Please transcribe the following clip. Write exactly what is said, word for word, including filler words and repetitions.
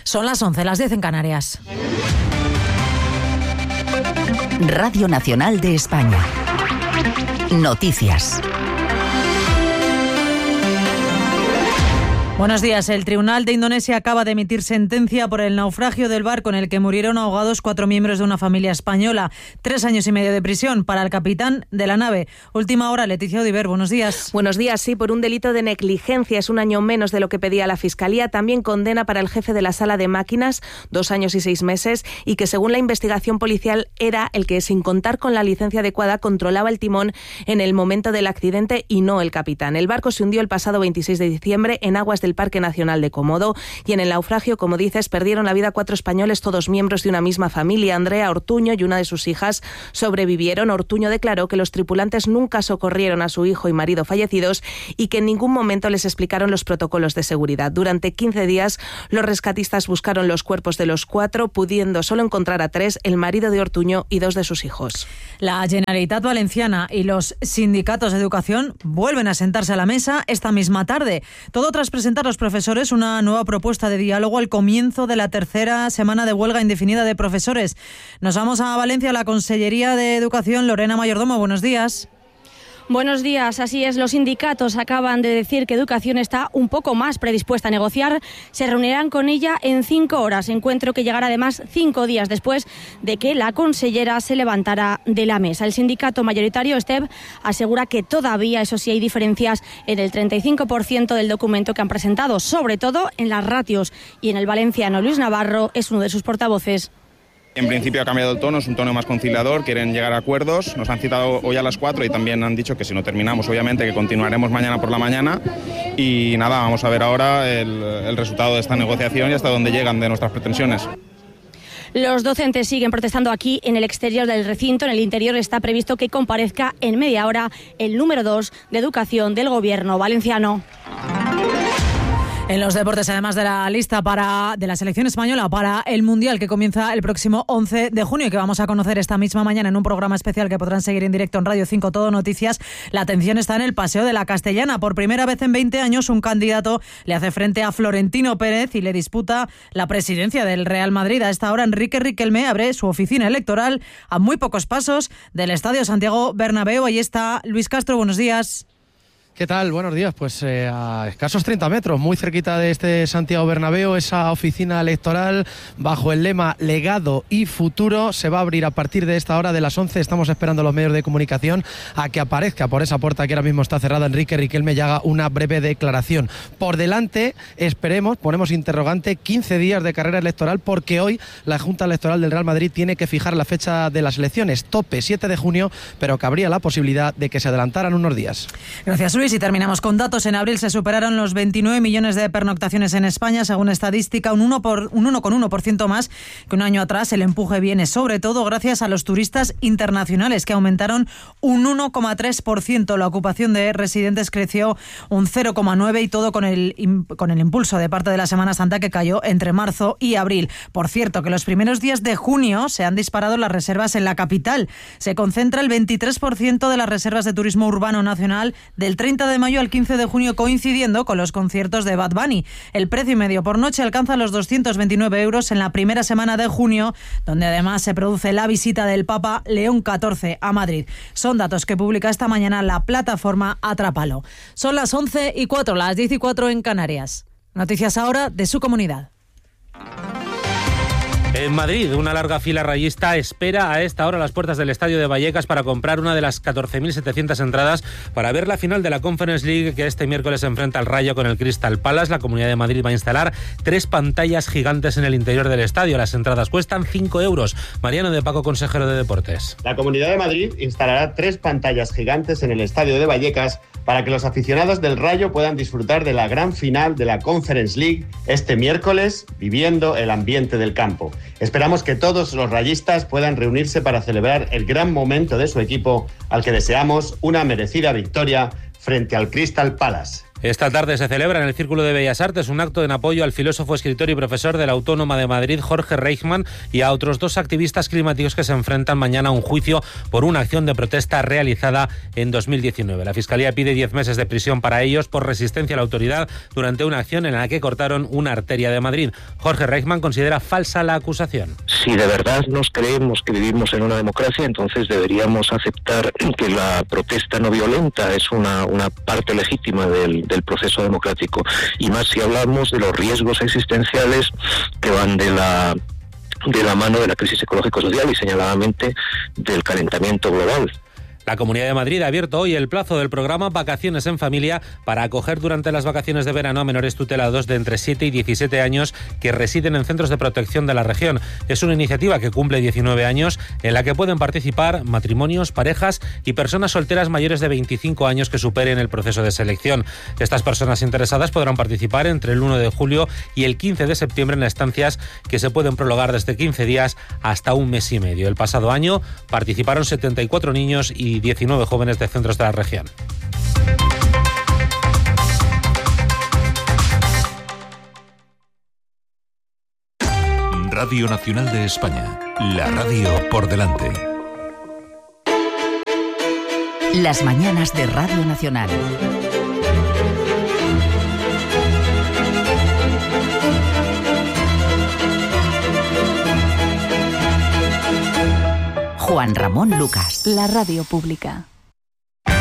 Son las once, las diez en Canarias. Radio Nacional de España. Noticias. Buenos días. El Tribunal de Indonesia acaba de emitir sentencia por el naufragio del barco en el que murieron ahogados cuatro miembros de una familia española. Tres años y medio de prisión para el capitán de la nave. Última hora, Leticia Odiver, buenos días. Buenos días, sí, por un delito de negligencia. Es un año menos de lo que pedía la Fiscalía. También condena para el jefe de la sala de máquinas, dos años y seis meses, y que según la investigación policial era el que, sin contar con la licencia adecuada, controlaba el timón en el momento del accidente y no el capitán. El barco se hundió el pasado veintiséis de diciembre en aguas de el Parque Nacional de Komodo, y en el naufragio, como dices, perdieron la vida cuatro españoles, todos miembros de una misma familia. Andrea Ortuño y una de sus hijas sobrevivieron. Ortuño declaró que los tripulantes nunca socorrieron a su hijo y marido fallecidos y que en ningún momento les explicaron los protocolos de seguridad. Durante quince días, los rescatistas buscaron los cuerpos de los cuatro, pudiendo solo encontrar a tres, el marido de Ortuño y dos de sus hijos. La Generalitat Valenciana y los sindicatos de educación vuelven a sentarse a la mesa esta misma tarde. Todo tras presentar a los profesores una nueva propuesta de diálogo al comienzo de la tercera semana de huelga indefinida de profesores. Nos vamos a Valencia, a la Consellería de Educación. Lorena Mayordomo, buenos días. Buenos días, así es, los sindicatos acaban de decir que Educación está un poco más predispuesta a negociar. Se reunirán con ella en cinco horas, encuentro que llegará además cinco días después de que la consellera se levantara de la mesa. El sindicato mayoritario, STEB, asegura que todavía, eso sí, hay diferencias en el treinta y cinco por ciento del documento que han presentado, sobre todo en las ratios, y en el valenciano Luis Navarro es uno de sus portavoces. En principio ha cambiado el tono, es un tono más conciliador, quieren llegar a acuerdos. Nos han citado hoy a las cuatro y también han dicho que si no terminamos, obviamente, que continuaremos mañana por la mañana. Y nada, vamos a ver ahora el, el resultado de esta negociación y hasta dónde llegan de nuestras pretensiones. Los docentes siguen protestando aquí en el exterior del recinto. En el interior está previsto que comparezca en media hora el número dos de Educación del Gobierno valenciano. En los deportes, además de la lista para de la selección española para el Mundial que comienza el próximo once de junio y que vamos a conocer esta misma mañana en un programa especial que podrán seguir en directo en Radio cinco Todo Noticias, la atención está en el Paseo de la Castellana. Por primera vez en veinte años, un candidato le hace frente a Florentino Pérez y le disputa la presidencia del Real Madrid. A esta hora, Enrique Riquelme abre su oficina electoral a muy pocos pasos del Estadio Santiago Bernabéu. Ahí está Luis Castro, buenos días. ¿Qué tal? Buenos días. Pues eh, a escasos treinta metros, muy cerquita de este Santiago Bernabéu, esa oficina electoral bajo el lema Legado y Futuro se va a abrir a partir de esta hora de las once. Estamos esperando a los medios de comunicación a que aparezca por esa puerta que ahora mismo está cerrada Enrique Riquelme y haga una breve declaración. Por delante, esperemos, ponemos interrogante, quince días de carrera electoral, porque hoy la Junta Electoral del Real Madrid tiene que fijar la fecha de las elecciones, tope siete de junio, pero cabría la posibilidad de que se adelantaran unos días. Gracias, Luis. Y terminamos con datos. En abril se superaron los veintinueve millones de pernoctaciones en España, según estadística, un uno por, un uno coma uno por ciento más que un año atrás. El empuje viene sobre todo gracias a los turistas internacionales, que aumentaron un uno coma tres por ciento. La ocupación de residentes creció un cero coma nueve por ciento y todo con el, con el impulso de parte de la Semana Santa, que cayó entre marzo y abril. Por cierto, que los primeros días de junio se han disparado las reservas en la capital. Se concentra el veintitrés por ciento de las reservas de turismo urbano nacional del treinta de mayo al quince de junio, coincidiendo con los conciertos de Bad Bunny. El precio medio por noche alcanza los doscientos veintinueve euros en la primera semana de junio, donde además se produce la visita del Papa León catorce a Madrid. Son datos que publica esta mañana la plataforma Atrápalo. Son las once y cuatro, las diez y cuatro en Canarias. Noticias ahora de su comunidad. En Madrid, una larga fila rayista espera a esta hora las puertas del Estadio de Vallecas para comprar una de las catorce mil setecientas entradas para ver la final de la Conference League, que este miércoles se enfrenta al Rayo con el Crystal Palace. La Comunidad de Madrid va a instalar tres pantallas gigantes en el interior del estadio. Las entradas cuestan cinco euros. Mariano de Paco, consejero de Deportes. La Comunidad de Madrid instalará tres pantallas gigantes en el Estadio de Vallecas para que los aficionados del Rayo puedan disfrutar de la gran final de la Conference League este miércoles, viviendo el ambiente del campo. Esperamos que todos los rayistas puedan reunirse para celebrar el gran momento de su equipo, al que deseamos una merecida victoria frente al Crystal Palace. Esta tarde se celebra en el Círculo de Bellas Artes un acto en apoyo al filósofo, escritor y profesor de la Autónoma de Madrid, Jorge Reichmann, y a otros dos activistas climáticos que se enfrentan mañana a un juicio por una acción de protesta realizada en dos mil diecinueve. La Fiscalía pide diez meses de prisión para ellos por resistencia a la autoridad durante una acción en la que cortaron una arteria de Madrid. Jorge Reichmann considera falsa la acusación. Si de verdad nos creemos que vivimos en una democracia, entonces deberíamos aceptar que la protesta no violenta es una, una parte legítima del del proceso democrático, y más si hablamos de los riesgos existenciales que van de la de la mano de la crisis ecológico-social y señaladamente del calentamiento global. La Comunidad de Madrid ha abierto hoy el plazo del programa Vacaciones en Familia para acoger durante las vacaciones de verano a menores tutelados de entre siete y diecisiete años que residen en centros de protección de la región. Es una iniciativa que cumple diecinueve años en la que pueden participar matrimonios, parejas y personas solteras mayores de veinticinco años que superen el proceso de selección. Estas personas interesadas podrán participar entre el uno de julio y el quince de septiembre en estancias que se pueden prolongar desde quince días hasta un mes y medio. El pasado año participaron setenta y cuatro niños y diecinueve jóvenes de centros de la región. Radio Nacional de España, la radio por delante. Las mañanas de Radio Nacional. Juan Ramón Lucas. La radio pública.